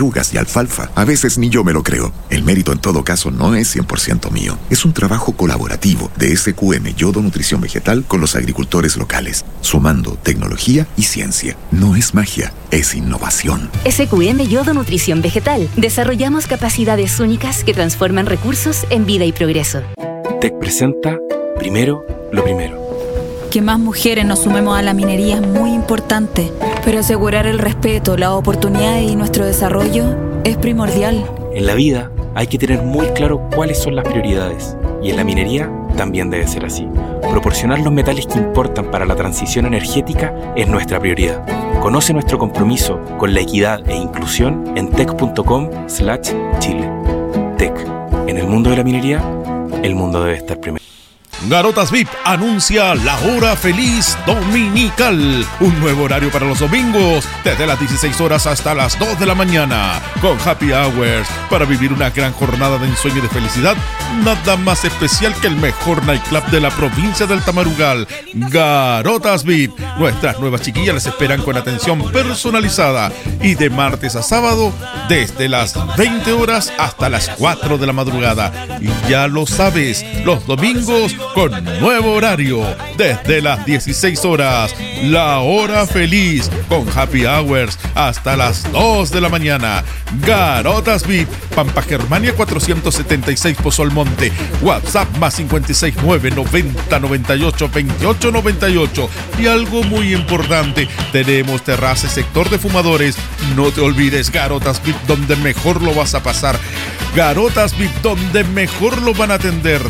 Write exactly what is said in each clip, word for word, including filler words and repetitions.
lechugas y alfalfa. A veces ni yo me lo creo. El mérito en todo caso no es cien por ciento mío. Es un trabajo colaborativo de S Q M Yodo Nutrición Vegetal con los agricultores locales, sumando tecnología y ciencia. No es magia, es innovación. S Q M Yodo Nutrición Vegetal. Desarrollamos capacidades únicas que transforman recursos en vida y progreso. T E C presenta Primero lo Primero. Que más mujeres nos sumemos a la minería es muy importante, pero asegurar el respeto, las oportunidades y nuestro desarrollo es primordial. En la vida hay que tener muy claro cuáles son las prioridades, y en la minería también debe ser así. Proporcionar los metales que importan para la transición energética es nuestra prioridad. Conoce nuestro compromiso con la equidad e inclusión en tec punto com slash chile. T E C. En el mundo de la minería, el mundo debe estar primero. Garotas V I P anuncia la hora feliz dominical. Un nuevo horario para los domingos, desde las dieciséis horas hasta las dos de la mañana, con happy hours, para vivir una gran jornada de ensueño y de felicidad. Nada más especial que el mejor nightclub de la provincia del Tamarugal, Garotas V I P. Nuestras nuevas chiquillas les esperan con atención personalizada, y de martes a sábado, desde las veinte horas hasta las cuatro de la madrugada. Y ya lo sabes, los domingos con nuevo horario, desde las dieciséis horas, la hora feliz, con happy hours hasta las dos de la mañana. Garotas V I P, Pampa Germania cuatrocientos setenta y seis Pozol Monte. WhatsApp más cincuenta y seis nueve noventa noventa y ocho veintiocho noventa y ocho. Y algo muy importante, tenemos terraza y sector de fumadores. No te olvides, Garotas V I P, donde mejor lo vas a pasar. Garotas V I P, donde mejor lo van a atender.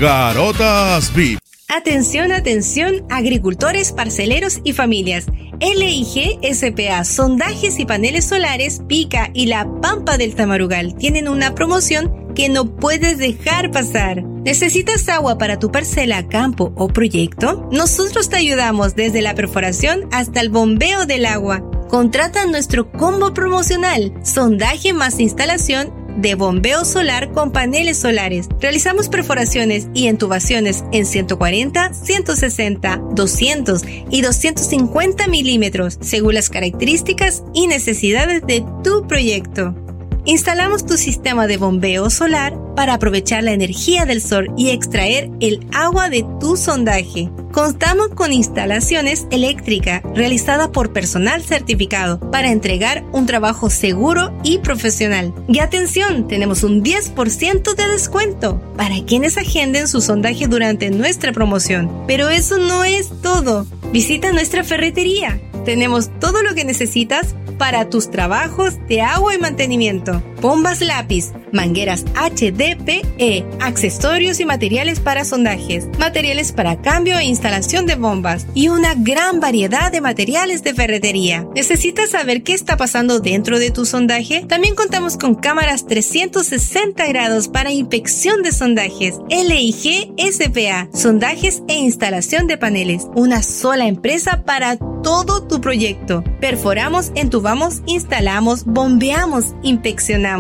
Garotas V I P. Atención, atención, agricultores, parceleros y familias. L I G S P A Sondajes y Paneles Solares, Pica y La Pampa del Tamarugal tienen una promoción que no puedes dejar pasar. ¿Necesitas agua para tu parcela, campo o proyecto? Nosotros te ayudamos desde la perforación hasta el bombeo del agua. Contrata nuestro combo promocional, sondaje más instalación de bombeo solar con paneles solares. Realizamos perforaciones y intubaciones en ciento cuarenta, ciento sesenta, doscientos y doscientos cincuenta milímetros, según las características y necesidades de tu proyecto. Instalamos tu sistema de bombeo solar para aprovechar la energía del sol y extraer el agua de tu sondaje. Contamos con instalaciones eléctricas realizadas por personal certificado para entregar un trabajo seguro y profesional. Y atención, tenemos un diez por ciento de descuento para quienes agenden su sondaje durante nuestra promoción. Pero eso no es todo. Visita nuestra ferretería. Tenemos todo lo que necesitas para tus trabajos de agua y mantenimiento. Bombas lápiz, mangueras H D P E, accesorios y materiales para sondajes, materiales para cambio e instalación de bombas y una gran variedad de materiales de ferretería. ¿Necesitas saber qué está pasando dentro de tu sondaje? También contamos con cámaras trescientos sesenta grados para inspección de sondajes. L I G S P A, sondajes e instalación de paneles. Una sola empresa para todo tu proyecto. Perforamos, entubamos, instalamos, bombeamos, inspeccionamos.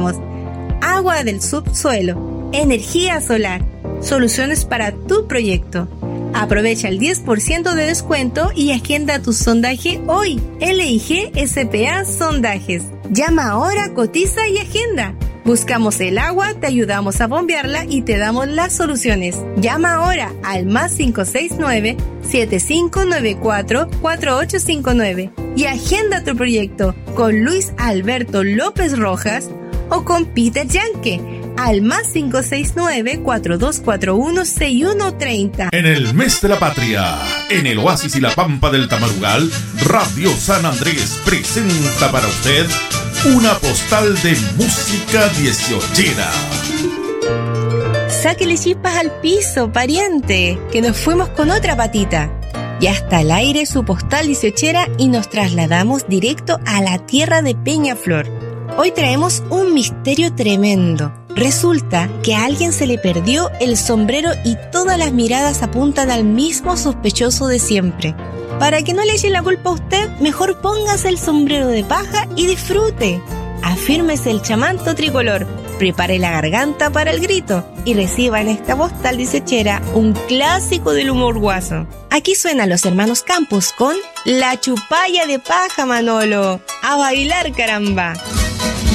Agua del subsuelo, energía solar, soluciones para tu proyecto. Aprovecha el diez por ciento de descuento y agenda tu sondaje hoy. L I G S P A Sondajes. Llama ahora, cotiza y agenda. Buscamos el agua, te ayudamos a bombearla y te damos las soluciones. Llama ahora al más cinco seis nueve, siete cinco nueve cuatro, cuatro ocho cinco nueve y agenda tu proyecto con Luis Alberto López Rojas o con Peter Yanke al más cinco seis nueve, cuatro dos cuatro uno, seis uno tres cero. En el mes de la patria, en el oasis y la pampa del Tamarugal, Radio San Andrés presenta para usted una postal de música dieciochera. Sáquele chispas al piso, pariente, que nos fuimos con otra patita. Ya está al aire su postal dieciochera y nos trasladamos directo a la tierra de Peñaflor. Hoy traemos un misterio tremendo. Resulta que a alguien se le perdió el sombrero y todas las miradas apuntan al mismo sospechoso de siempre. Para que no le eche la culpa a usted, mejor póngase el sombrero de paja y disfrute. Afírmese el chamanto tricolor, prepare la garganta para el grito y reciba en esta postal dieciochera un clásico del humor guaso. Aquí suenan los hermanos Campos con La Chupalla de Paja, Manolo. ¡A bailar, caramba!